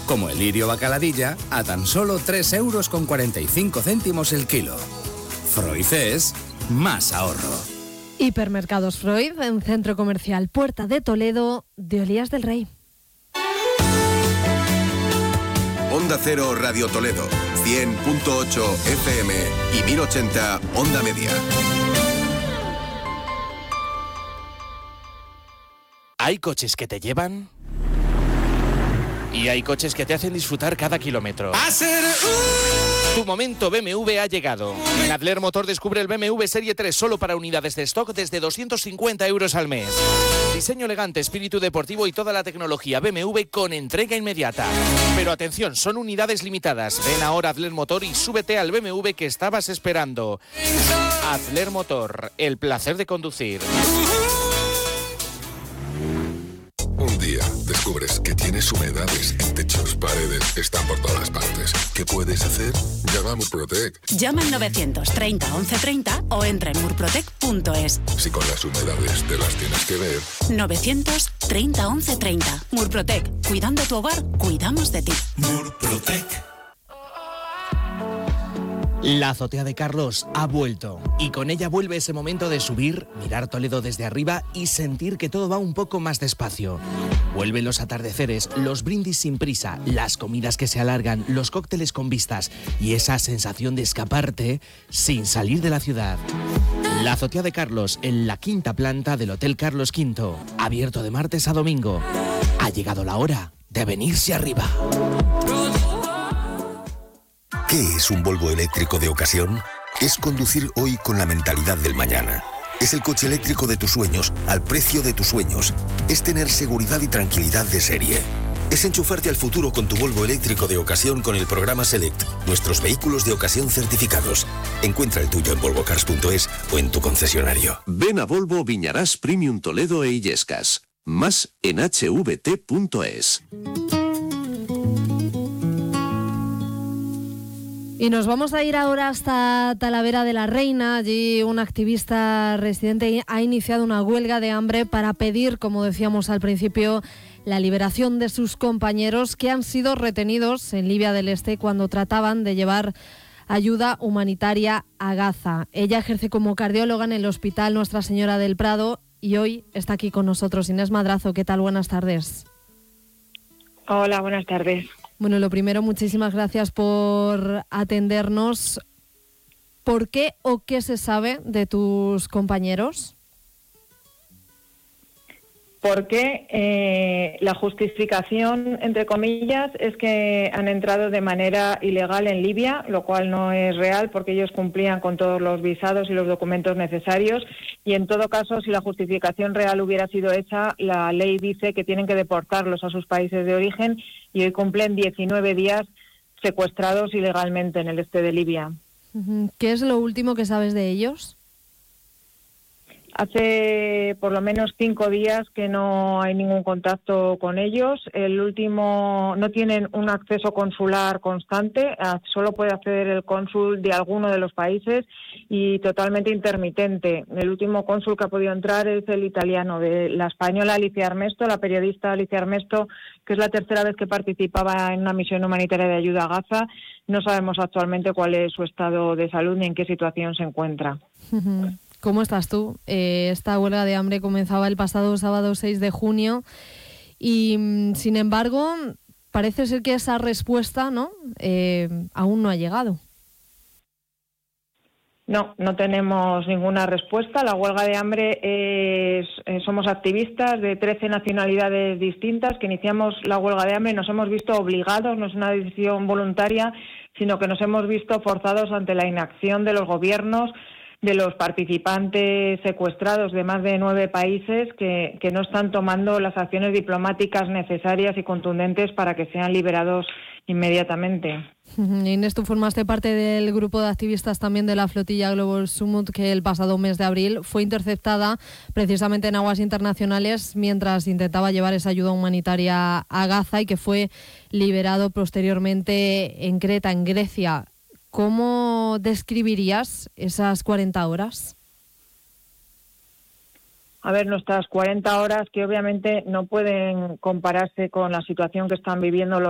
como el lirio bacaladilla a tan solo 3,45 € el kilo. Freud es más ahorro. Hipermercados Freud, en Centro Comercial Puerta de Toledo, de Olías del Rey. Onda Cero Radio Toledo, 100.8 FM y 1080 Onda Media. Hay coches que te llevan y hay coches que te hacen disfrutar cada kilómetro. Tu momento BMW ha llegado. En Adler Motor descubre el BMW Serie 3 solo para unidades de stock desde 250 € al mes. Diseño elegante, espíritu deportivo y toda la tecnología BMW con entrega inmediata. Pero atención, son unidades limitadas. Ven ahora a Adler Motor y súbete al BMW que estabas esperando. Adler Motor, el placer de conducir. Un día descubres que tienes humedades en techos, paredes, están por todas partes. ¿Qué puedes hacer? Llama a Murprotec. Llama al 930 1130 o entra en murprotec.es. Si con las humedades te las tienes que ver. 930 1130. Murprotec. Cuidando tu hogar, cuidamos de ti. Murprotec. La azotea de Carlos ha vuelto y con ella vuelve ese momento de subir, mirar Toledo desde arriba y sentir que todo va un poco más despacio. Vuelven los atardeceres, los brindis sin prisa, las comidas que se alargan, los cócteles con vistas y esa sensación de escaparte sin salir de la ciudad. La azotea de Carlos en la 5ª planta del Hotel Carlos V, abierto de martes a domingo. Ha llegado la hora de venirse arriba. ¿Qué es un Volvo eléctrico de ocasión? Es conducir hoy con la mentalidad del mañana. Es el coche eléctrico de tus sueños, al precio de tus sueños. Es tener seguridad y tranquilidad de serie. Es enchufarte al futuro con tu Volvo eléctrico de ocasión con el programa Select, nuestros vehículos de ocasión certificados. Encuentra el tuyo en volvocars.es o en tu concesionario. Ven a Volvo Viñarás Premium Toledo e Illescas. Más en hvt.es. Y nos vamos a ir ahora hasta Talavera de la Reina. Allí un activista residente ha iniciado una huelga de hambre para pedir, como decíamos al principio, la liberación de sus compañeros que han sido retenidos en Libia del Este cuando trataban de llevar ayuda humanitaria a Gaza. Ella ejerce como cardióloga en el Hospital Nuestra Señora del Prado y hoy está aquí con nosotros. Inés Madrazo, ¿qué tal? Buenas tardes. Hola, buenas tardes. Bueno, lo primero, muchísimas gracias por atendernos. ¿Por qué o qué se sabe de tus compañeros? Porque la justificación, entre comillas, es que han entrado de manera ilegal en Libia, lo cual no es real porque ellos cumplían con todos los visados y los documentos necesarios y en todo caso, si la justificación real hubiera sido hecha, la ley dice que tienen que deportarlos a sus países de origen y hoy cumplen 19 días secuestrados ilegalmente en el este de Libia. ¿Qué es lo último que sabes de ellos? Hace por lo menos 5 días que no hay ningún contacto con ellos. El último, no tienen un acceso consular constante, solo puede acceder el cónsul de alguno de los países y totalmente intermitente. El último cónsul que ha podido entrar es el italiano, de la española Alicia Armesto, la periodista Alicia Armesto, que es la 3ª vez que participaba en una misión humanitaria de ayuda a Gaza. No sabemos actualmente cuál es su estado de salud ni en qué situación se encuentra. ¿Cómo estás tú? Esta huelga de hambre comenzaba el pasado sábado 6 de junio y, sin embargo, parece ser que esa respuesta, ¿no? Aún no ha llegado. No tenemos ninguna respuesta. La huelga de hambre somos activistas de 13 nacionalidades distintas que iniciamos la huelga de hambre. Nos hemos visto obligados, no es una decisión voluntaria, sino que nos hemos visto forzados ante la inacción de los gobiernos, de los participantes secuestrados de más de 9 países que no están tomando las acciones diplomáticas necesarias y contundentes para que sean liberados inmediatamente. Inés, tú formaste parte del grupo de activistas también de la flotilla Global Summit que el pasado mes de abril fue interceptada precisamente en aguas internacionales mientras intentaba llevar esa ayuda humanitaria a Gaza y que fue liberado posteriormente en Creta, en Grecia. ¿Cómo describirías esas 40 horas? A ver, nuestras 40 horas que obviamente no pueden compararse con la situación que están viviendo los